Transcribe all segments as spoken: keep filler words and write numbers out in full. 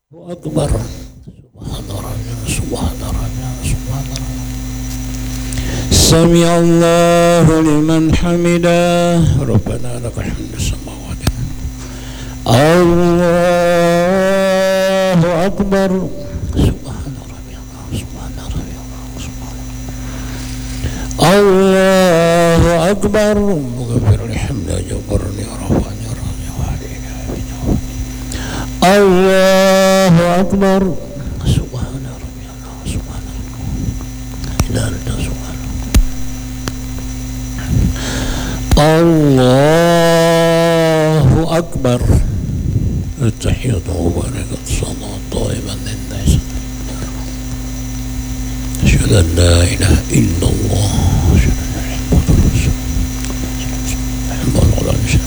Akbar. Subhanallah, subhanallah, subhanallah. Sami Allahu liman hamidah. Rabbana lakal hamdu samawati. Allahu Akbar. Subhanallah, subhanallah, subhanallah. Allahu Akbar. Mughfir lihamda jabarni rafani rani walina. Allahu Akbar. Subhanallah, subhanallah. La ilaha illallah. Allahu Akbar. At-tahiyyatu wa barakatuh sallallahu tayyiban lin-nas. Asyhadu an la ilaha illallah. Asyhadu anna Muhammadar Rasulullah.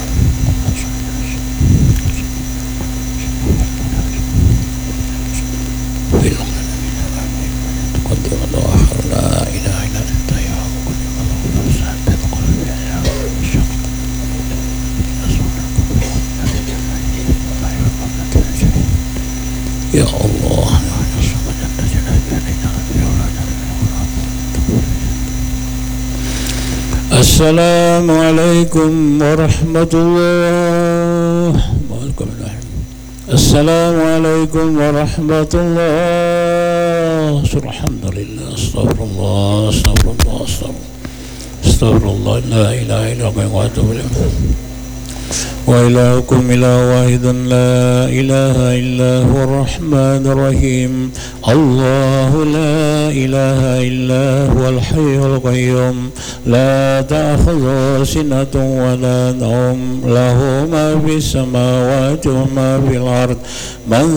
Ya Allah. Assalamualaikum warahmatullahi wabarakatuh. Assalamualaikum warahmatullahi wabarakatuh. Alhamdulillah. Astagfirullah. Astagfirullah. Astagfirullah. La ilaha illallah wa atubu ilaih. وإلهكم إله واحد لا إله إلا هو الرحمن الرحيم الله لا إله إلا هو الحي القيوم لا تأخذه سنة ولا نوم له ما في السماوات وما في الأرض من